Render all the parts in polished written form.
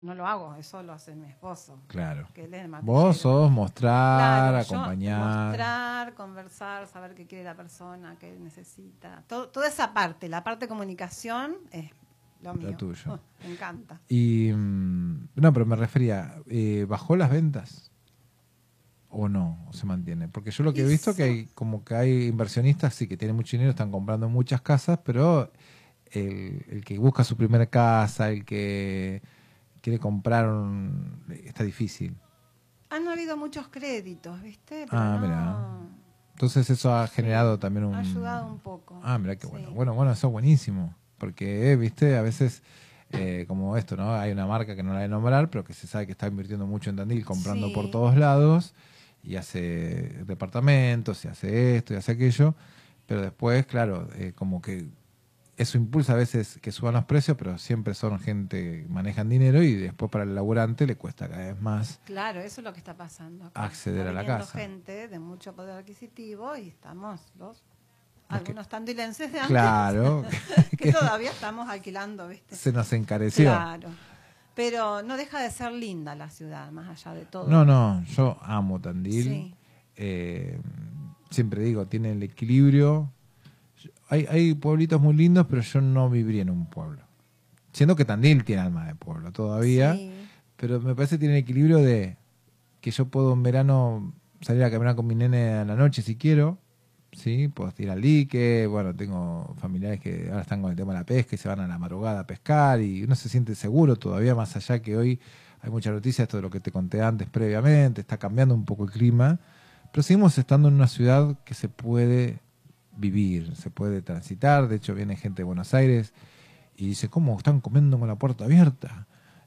no lo hago, eso lo hace mi esposo. Claro. Que él es el Vos sos mostrar, claro, acompañar. Mostrar, conversar, saber qué quiere la persona, qué necesita. Toda esa parte, la parte de comunicación es lo mío. Lo tuyo. Me encanta. Y no, pero me refería, ¿bajó las ventas? ¿O no? ¿O se mantiene? Porque yo lo que he visto que hay como que hay inversionistas sí que tienen mucho dinero, están comprando muchas casas, pero el que busca su primera casa, el que quiere comprar está difícil. Han habido muchos créditos, ¿viste? Pero Mira. Entonces eso ha generado también ha ayudado un poco. Mira qué bueno. Bueno, eso es buenísimo. Porque, viste, a veces, como esto, ¿no? Hay una marca que no la voy a nombrar, pero que se sabe que está invirtiendo mucho en Tandil, comprando por todos lados, y hace departamentos, y hace esto, y hace aquello, pero después, claro, como que eso impulsa a veces que suban los precios, pero siempre son gente que manejan dinero y después para el laburante le cuesta cada vez más. Claro, eso es lo que está pasando acá. Acceder a la casa. Gente de mucho poder adquisitivo y estamos algunos tandilenses de antes. Claro. que todavía estamos alquilando, ¿viste? Se nos encareció. Claro. Pero no deja de ser linda la ciudad, más allá de todo. No, yo amo Tandil. Sí. Siempre digo, tiene el equilibrio. Hay pueblitos muy lindos, pero yo no viviría en un pueblo. Siendo que Tandil tiene alma de pueblo todavía, pero me parece que tiene el equilibrio de que yo puedo en verano salir a caminar con mi nene a la noche si quiero, ¿sí? Puedo ir al dique, bueno, tengo familiares que ahora están con el tema de la pesca y se van a la madrugada a pescar y uno se siente seguro todavía, más allá que hoy hay mucha noticia, esto de lo que te conté antes previamente, está cambiando un poco el clima, pero seguimos estando en una ciudad que se puede vivir, se puede transitar. De hecho viene gente de Buenos Aires y dice, ¿cómo están comiendo con la puerta abierta?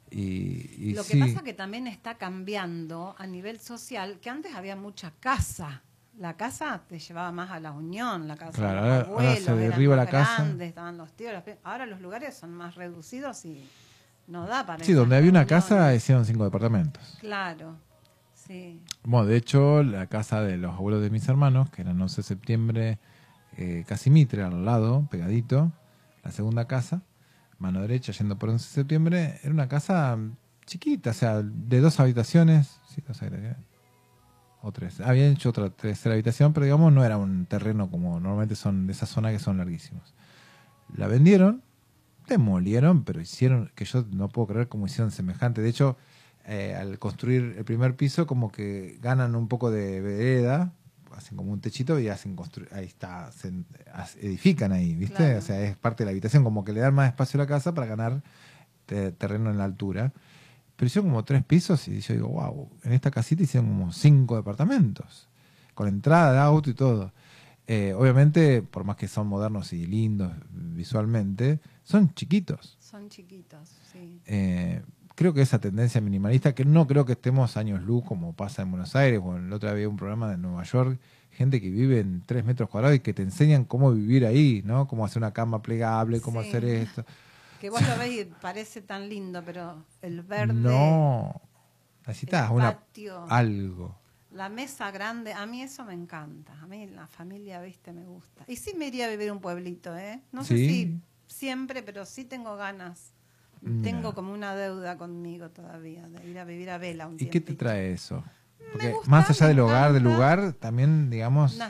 Y lo que pasa que también está cambiando a nivel social, que antes había mucha casa. La casa te llevaba más a la unión, la casa de los abuelos, ahora se derriba la casa. Grandes, estaban los tíos, ahora los lugares son más reducidos y no da para... Sí, donde había una casa hicieron 5 departamentos. Claro, sí. Bueno, de hecho, la casa de los abuelos de mis hermanos, que eran 11 de septiembre, casi Mitre, al lado, pegadito, la segunda casa, mano derecha, yendo por 11 de septiembre, era una casa chiquita, o sea, de 2 habitaciones, sí, 2 habitaciones, o 3, habían hecho otra tercera habitación, pero digamos no era un terreno como normalmente son de esa zona que son larguísimos. La vendieron, demolieron, pero hicieron, que yo no puedo creer cómo hicieron semejante, de hecho, al construir el primer piso, como que ganan un poco de vereda, hacen como un techito y hacen ahí está, edifican ahí, ¿viste? Claro. O sea, es parte de la habitación, como que le dan más espacio a la casa para ganar terreno en la altura. Pero hicieron como 3 pisos y yo digo, wow, en esta casita hicieron como 5 departamentos, con entrada de auto y todo. Obviamente, por más que son modernos y lindos visualmente, son chiquitos. Son chiquitos, sí. Creo que esa tendencia minimalista, que no creo que estemos años luz como pasa en Buenos Aires, o el otro día había un programa de Nueva York, gente que vive en 3 metros cuadrados y que te enseñan cómo vivir ahí, ¿no? Cómo hacer una cama plegable, cómo hacer esto. Que vos lo ves y parece tan lindo, pero el verde... No, necesitas algo. La mesa grande, a mí eso me encanta. A mí la familia, viste, me gusta. Y sí me iría a vivir un pueblito, ¿eh? No sé si siempre, pero sí tengo ganas. Tengo como una deuda conmigo todavía, de ir a vivir a Vela un tiempo. ¿Y qué te trae eso? Porque más allá del hogar, también, digamos...